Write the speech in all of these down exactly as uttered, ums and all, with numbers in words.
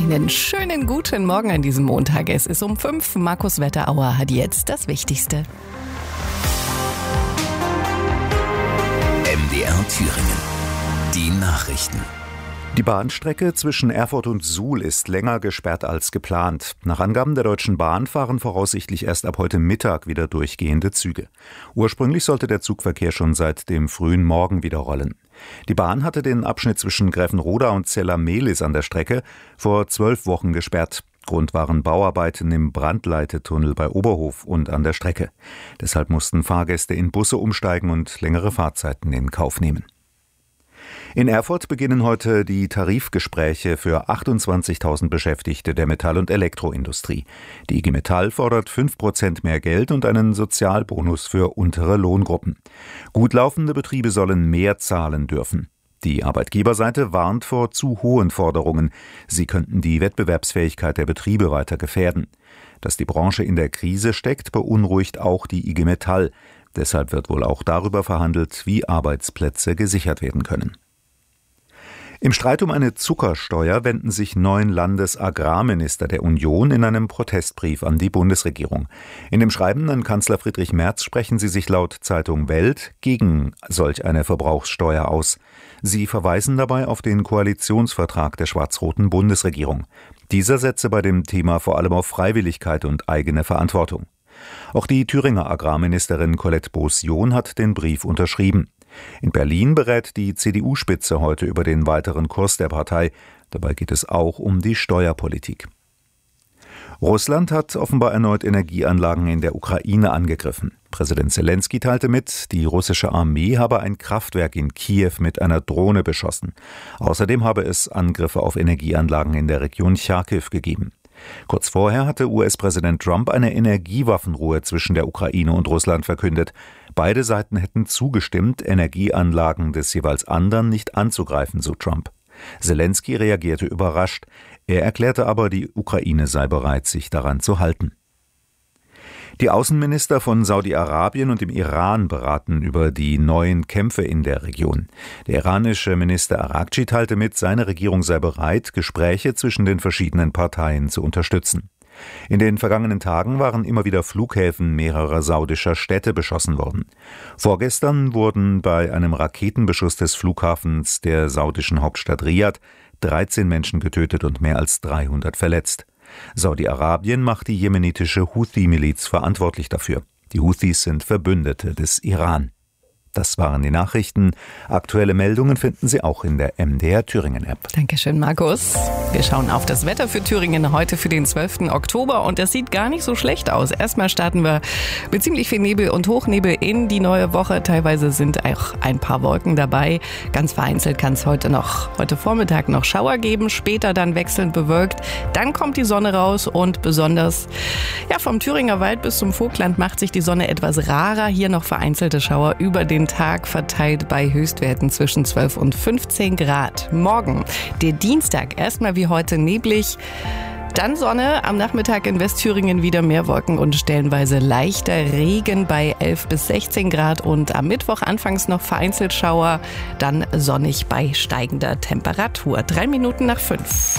Einen schönen guten Morgen an diesem Montag. Es ist um fünf. Markus Wetterauer hat jetzt das Wichtigste. M D R Thüringen. Die Nachrichten. Die Bahnstrecke zwischen Erfurt und Suhl ist länger gesperrt als geplant. Nach Angaben der Deutschen Bahn fahren voraussichtlich erst ab heute Mittag wieder durchgehende Züge. Ursprünglich sollte der Zugverkehr schon seit dem frühen Morgen wieder rollen. Die Bahn hatte den Abschnitt zwischen Grevenroda und Zella-Mehlis an der Strecke vor zwölf Wochen gesperrt. Grund waren Bauarbeiten im Brandleitetunnel bei Oberhof und an der Strecke. Deshalb mussten Fahrgäste in Busse umsteigen und längere Fahrzeiten in Kauf nehmen. In Erfurt beginnen heute die Tarifgespräche für achtundzwanzigtausend Beschäftigte der Metall- und Elektroindustrie. Die I G Metall fordert fünf Prozent mehr Geld und einen Sozialbonus für untere Lohngruppen. Gut laufende Betriebe sollen mehr zahlen dürfen. Die Arbeitgeberseite warnt vor zu hohen Forderungen. Sie könnten die Wettbewerbsfähigkeit der Betriebe weiter gefährden. Dass die Branche in der Krise steckt, beunruhigt auch die I G Metall. Deshalb wird wohl auch darüber verhandelt, wie Arbeitsplätze gesichert werden können. Im Streit um eine Zuckersteuer wenden sich neun Landesagrarminister der Union in einem Protestbrief an die Bundesregierung. In dem Schreiben an Kanzler Friedrich Merz sprechen sie sich laut Zeitung Welt gegen solch eine Verbrauchssteuer aus. Sie verweisen dabei auf den Koalitionsvertrag der schwarz-roten Bundesregierung. Dieser setze bei dem Thema vor allem auf Freiwilligkeit und eigene Verantwortung. Auch die Thüringer Agrarministerin Colette Beaussion hat den Brief unterschrieben. In Berlin berät die C D U-Spitze heute über den weiteren Kurs der Partei. Dabei geht es auch um die Steuerpolitik. Russland hat offenbar erneut Energieanlagen in der Ukraine angegriffen. Präsident Selenskyj teilte mit, die russische Armee habe ein Kraftwerk in Kiew mit einer Drohne beschossen. Außerdem habe es Angriffe auf Energieanlagen in der Region Charkiw gegeben. Kurz vorher hatte U S-Präsident Trump eine Energiewaffenruhe zwischen der Ukraine und Russland verkündet. Beide Seiten hätten zugestimmt, Energieanlagen des jeweils anderen nicht anzugreifen, so Trump. Selenskyj reagierte überrascht. Er erklärte aber, die Ukraine sei bereit, sich daran zu halten. Die Außenminister von Saudi-Arabien und dem Iran beraten über die neuen Kämpfe in der Region. Der iranische Minister Araghchi teilte mit, seine Regierung sei bereit, Gespräche zwischen den verschiedenen Parteien zu unterstützen. In den vergangenen Tagen waren immer wieder Flughäfen mehrerer saudischer Städte beschossen worden. Vorgestern wurden bei einem Raketenbeschuss des Flughafens der saudischen Hauptstadt Riad dreizehn Menschen getötet und mehr als dreihundert verletzt. Saudi-Arabien macht die jemenitische Houthi-Miliz verantwortlich dafür. Die Houthis sind Verbündete des Iran. Das waren die Nachrichten. Aktuelle Meldungen finden Sie auch in der M D R Thüringen-App. Dankeschön, Markus. Wir schauen auf das Wetter für Thüringen heute für den zwölften Oktober und das sieht gar nicht so schlecht aus. Erstmal starten wir mit ziemlich viel Nebel und Hochnebel in die neue Woche. Teilweise sind auch ein paar Wolken dabei. Ganz vereinzelt kann es heute noch, heute Vormittag noch Schauer geben, später dann wechselnd bewölkt. Dann kommt die Sonne raus und besonders ja, vom Thüringer Wald bis zum Vogtland macht sich die Sonne etwas rarer. Hier noch vereinzelte Schauer über den Tag verteilt bei Höchstwerten zwischen zwölf und fünfzehn Grad. Morgen, der Dienstag, erstmal wie heute neblig. Dann Sonne, am Nachmittag in Westthüringen wieder mehr Wolken und stellenweise leichter Regen bei elf bis sechzehn Grad und am Mittwoch anfangs noch vereinzelt Schauer, dann sonnig bei steigender Temperatur. Drei Minuten nach fünf.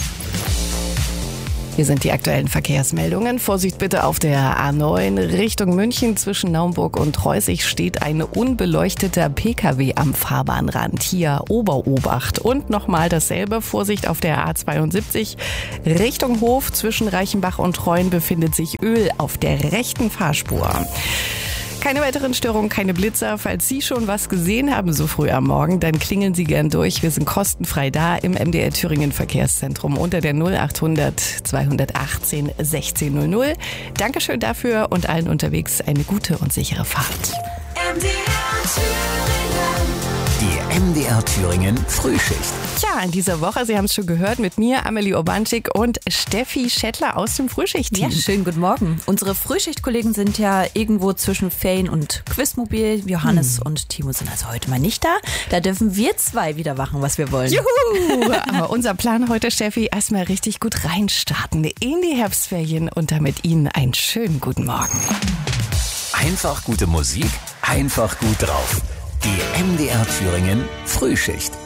Hier sind die aktuellen Verkehrsmeldungen. Vorsicht bitte auf der A neun Richtung München. Zwischen Naumburg und Treusig steht ein unbeleuchteter Pkw am Fahrbahnrand. Hier Oberobacht. Und nochmal dasselbe. Vorsicht auf der A zweiundsiebzig Richtung Hof. Zwischen Reichenbach und Treuen befindet sich Öl auf der rechten Fahrspur. Keine weiteren Störungen, keine Blitzer. Falls Sie schon was gesehen haben so früh am Morgen, dann klingeln Sie gern durch. Wir sind kostenfrei da im M D R Thüringen Verkehrszentrum unter der null achthundert zweihundertachtzehn sechzehn null null. Dankeschön dafür und allen unterwegs eine gute und sichere Fahrt. M D R Thüringen. Die M D R Thüringen Frühschicht. Tja, in dieser Woche, Sie haben es schon gehört, mit mir, Amelie Urbanschik und Steffi Schettler aus dem Frühschicht-Team. Ja, schönen guten Morgen. Unsere Frühschichtkollegen sind ja irgendwo zwischen Ferien und Quizmobil. Johannes hm. und Timo sind also heute mal nicht da. Da dürfen wir zwei wieder machen, was wir wollen. Juhu! Aber unser Plan heute, Steffi, erstmal richtig gut reinstarten in die Herbstferien und damit Ihnen einen schönen guten Morgen. Einfach gute Musik, einfach gut drauf. Die M D R Thüringen Frühschicht.